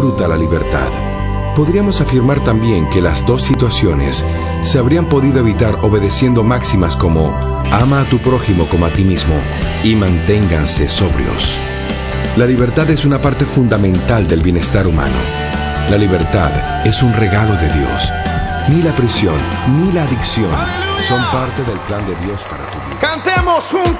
disfruta la libertad. Podríamos afirmar también que las dos situaciones se habrían podido evitar obedeciendo máximas como ama a tu prójimo como a ti mismo y manténganse sobrios. La libertad es una parte fundamental del bienestar humano. La libertad es un regalo de Dios. Ni la prisión ni la adicción son parte del plan de Dios para tu vida. Cantemos juntos.